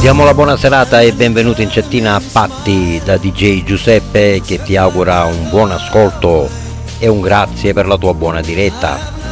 Diamo la buona serata e benvenuti in cettina a Patti da DJ Giuseppe che ti augura un buon ascolto e un grazie per la tua buona diretta.